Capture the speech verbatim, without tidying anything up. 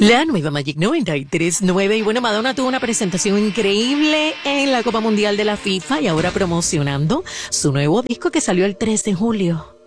La nueva Magic noventa y tres punto nueve. Y bueno, Madonna tuvo una presentación increíble en la Copa Mundial de la FIFA y ahora promocionando su nuevo disco que salió el tres de julio.